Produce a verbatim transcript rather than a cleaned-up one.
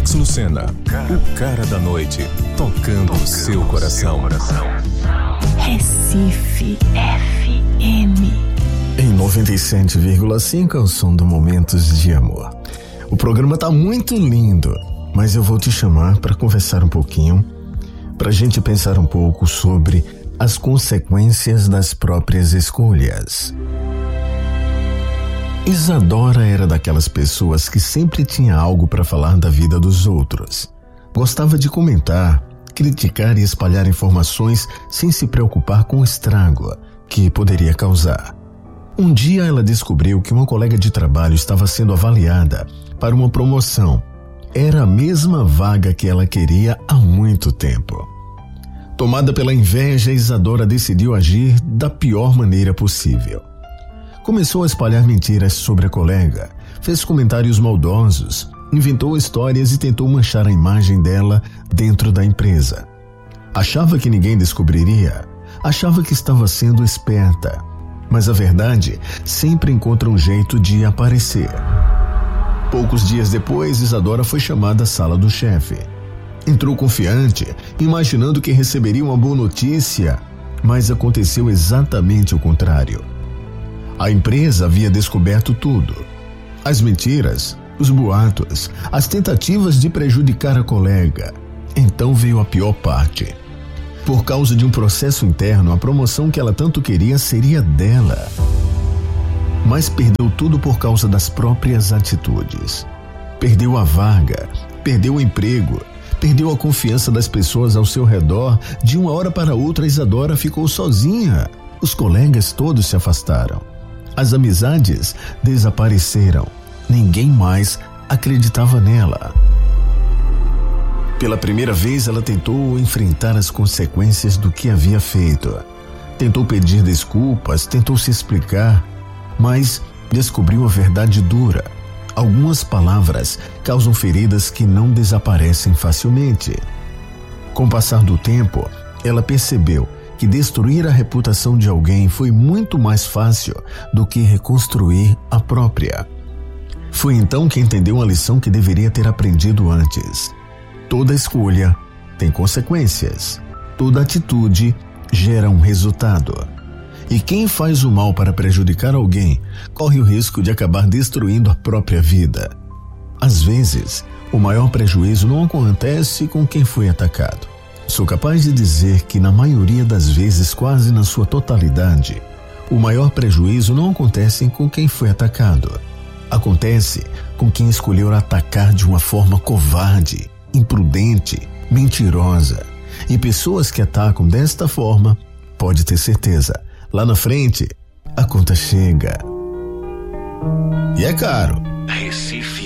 Alex Lucena, o cara da noite, tocando o seu coração. Recife F M. Em noventa e sete vírgula cinco é o som do Momentos de Amor. O programa tá muito lindo, mas eu vou te chamar para conversar um pouquinho, pra gente pensar um pouco sobre as consequências das próprias escolhas. Isadora era daquelas pessoas que sempre tinha algo para falar da vida dos outros. Gostava de comentar, criticar e espalhar informações sem se preocupar com o estrago que poderia causar. Um dia ela descobriu que uma colega de trabalho estava sendo avaliada para uma promoção. Era a mesma vaga que ela queria há muito tempo. Tomada pela inveja, Isadora decidiu agir da pior maneira possível. Começou a espalhar mentiras sobre a colega, fez comentários maldosos, inventou histórias e tentou manchar a imagem dela dentro da empresa. Achava que ninguém descobriria, achava que estava sendo esperta, mas a verdade sempre encontra um jeito de aparecer. Poucos dias depois, Isadora foi chamada à sala do chefe. Entrou confiante, imaginando que receberia uma boa notícia, mas aconteceu exatamente o contrário. A empresa havia descoberto tudo. As mentiras, os boatos, as tentativas de prejudicar a colega. Então veio a pior parte. Por causa de um processo interno, a promoção que ela tanto queria seria dela. Mas perdeu tudo por causa das próprias atitudes. Perdeu a vaga, perdeu o emprego, perdeu a confiança das pessoas ao seu redor. De uma hora para outra, Isadora ficou sozinha. Os colegas todos se afastaram. As amizades desapareceram. Ninguém mais acreditava nela. Pela primeira vez, ela tentou enfrentar as consequências do que havia feito. Tentou pedir desculpas, tentou se explicar, mas descobriu a verdade dura. Algumas palavras causam feridas que não desaparecem facilmente. Com o passar do tempo, ela percebeu que destruir a reputação de alguém foi muito mais fácil do que reconstruir a própria. Foi então que entendeu a lição que deveria ter aprendido antes. Toda escolha tem consequências. Toda atitude gera um resultado. E quem faz o mal para prejudicar alguém corre o risco de acabar destruindo a própria vida. Às vezes, o maior prejuízo não acontece com quem foi atacado. Sou capaz de dizer que, na maioria das vezes, quase na sua totalidade, o maior prejuízo não acontece com quem foi atacado. Acontece com quem escolheu atacar de uma forma covarde, imprudente, mentirosa. E pessoas que atacam desta forma, pode ter certeza, lá na frente, a conta chega. E é caro. Recife